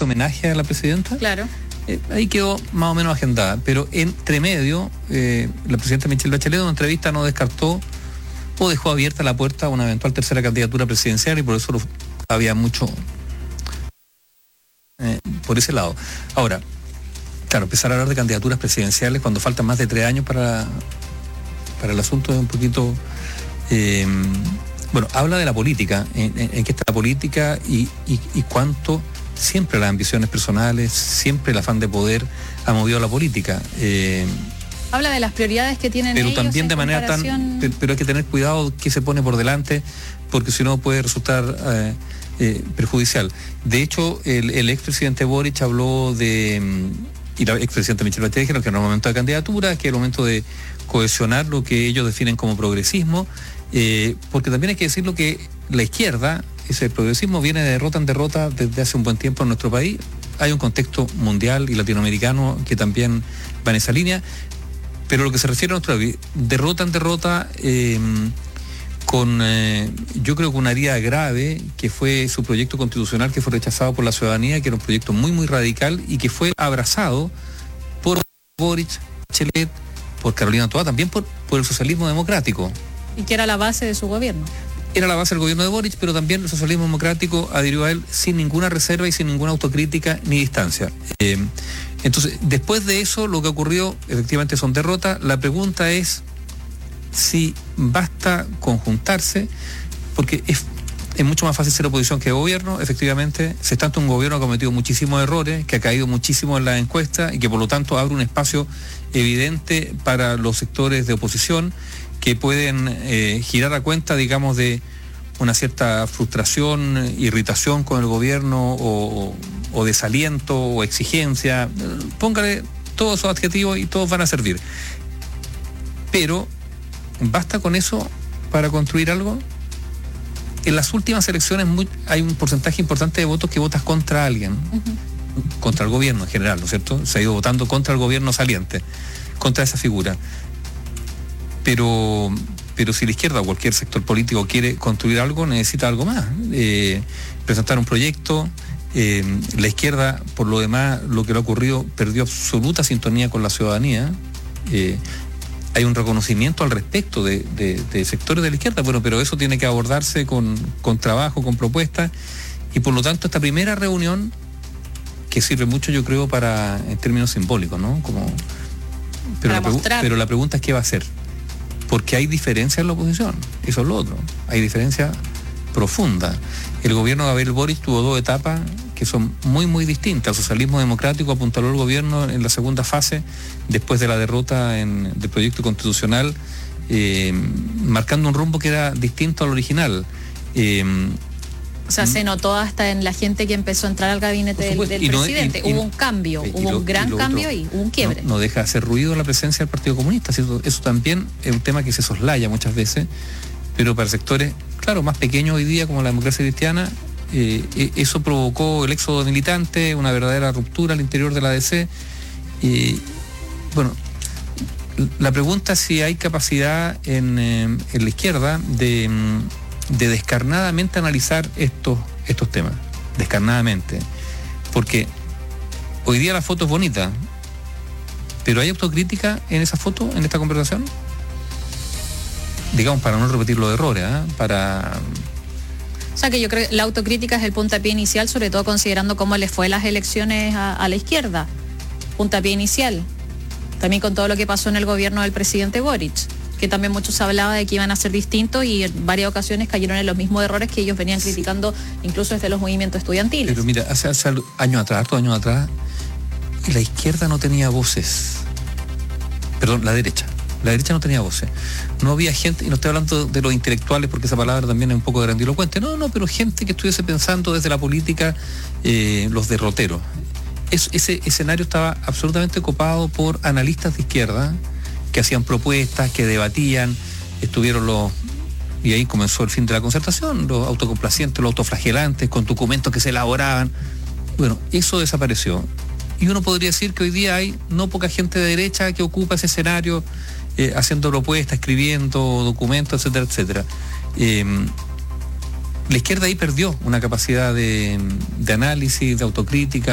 homenaje a la presidenta. Claro. Ahí quedó más o menos agendada, pero entre medio, la presidenta Michelle Bachelet en una entrevista no descartó o dejó abierta la puerta a una eventual tercera candidatura presidencial, y por eso había mucho por ese lado. Ahora, claro, empezar a hablar de candidaturas presidenciales cuando faltan más de 3 años para el asunto es un poquito... bueno, habla de la política, en qué está la política y cuánto siempre las ambiciones personales, siempre el afán de poder ha movido a la política. Habla de las prioridades que tienen pero ellos también de manera pero hay que tener cuidado qué se pone por delante, porque si no puede resultar perjudicial. De hecho, el expresidente Boric habló de, y la expresidenta Michelle Bachelet dijeron que no era el momento de candidatura, que era el momento de cohesionar lo que ellos definen como progresismo, porque también hay que decirlo que la izquierda, ese progresismo viene de derrota en derrota desde hace un buen tiempo en nuestro país. Hay un contexto mundial y latinoamericano que también va en esa línea, pero lo que se refiere a nuestra derrota en derrota, con yo creo que una herida grave, que fue su proyecto constitucional, que fue rechazado por la ciudadanía, que era un proyecto muy muy radical y que fue abrazado por Boric, Bachelet, por Carolina Toá, también por el socialismo democrático. Y que era la base de su gobierno. Era la base del gobierno de Boric, pero también el socialismo democrático adhirió a él sin ninguna reserva y sin ninguna autocrítica ni distancia. Entonces, después de eso, lo que ocurrió efectivamente son derrotas. La pregunta es si basta conjuntarse, porque es mucho más fácil ser oposición que gobierno. Efectivamente, se tanto un gobierno que ha cometido muchísimos errores, que ha caído muchísimo en la encuesta y que por lo tanto abre un espacio evidente para los sectores de oposición que pueden girar a cuenta, digamos, de una cierta frustración, irritación con el gobierno o desaliento o exigencia. Póngale todos esos adjetivos y todos van a servir. Pero, ¿basta con eso para construir algo? En las últimas elecciones hay un porcentaje importante de votos que votas contra alguien, contra el gobierno en general, ¿no es cierto? Se ha ido votando contra el gobierno saliente, contra esa figura. Pero si la izquierda o cualquier sector político quiere construir algo, necesita algo más. Presentar un proyecto. La izquierda, por lo demás, lo que le ha ocurrido, perdió absoluta sintonía con la ciudadanía. Hay un reconocimiento al respecto de sectores de la izquierda, bueno, pero eso tiene que abordarse con trabajo, con propuestas, y por lo tanto esta primera reunión, que sirve mucho, yo creo, en términos simbólicos, ¿no? Pero la pregunta es ¿qué va a hacer? Porque hay diferencia en la oposición, eso es lo otro, hay diferencia profunda. El gobierno de Gabriel Boric tuvo 2 etapas que son muy muy distintas. El socialismo democrático apuntaló el gobierno en la segunda fase, después de la derrota del proyecto constitucional, marcando un rumbo que era distinto al original. O sea, se notó hasta en la gente que empezó a entrar al gabinete del presidente. Hubo un cambio, hubo un gran cambio ahí, hubo un quiebre. No deja de hacer ruido la presencia del Partido Comunista, ¿cierto? Eso también es un tema que se soslaya muchas veces, pero para sectores, claro, más pequeños hoy día, como la democracia cristiana, eso provocó el éxodo de militantes, una verdadera ruptura al interior de la ADC. Bueno, la pregunta es si hay capacidad en la izquierda de descarnadamente analizar estos temas, descarnadamente, porque hoy día la foto es bonita, pero ¿hay autocrítica en esa foto, en esta conversación? Digamos, para no repetir los errores, O sea, que yo creo que la autocrítica es el puntapié inicial, sobre todo considerando cómo le fue las elecciones a la izquierda. Puntapié inicial. También con todo lo que pasó en el gobierno del presidente Boric, que también muchos hablaba de que iban a ser distintos y en varias ocasiones cayeron en los mismos errores que ellos venían criticando, incluso desde los movimientos estudiantiles. Pero mira, hace años atrás, hartos años atrás, la izquierda no tenía voces. Perdón, la derecha no tenía voces. No había gente, y no estoy hablando de los intelectuales porque esa palabra también es un poco grandilocuente, no, pero gente que estuviese pensando desde la política, los derroteros. Ese escenario estaba absolutamente copado por analistas de izquierda que hacían propuestas, que debatían, y ahí comenzó el fin de la concertación, los autocomplacientes, los autoflagelantes, con documentos que se elaboraban. Bueno, eso desapareció. Y uno podría decir que hoy día hay no poca gente de derecha que ocupa ese escenario, haciendo propuestas, escribiendo documentos, etcétera, etcétera. La izquierda ahí perdió una capacidad de análisis, de autocrítica,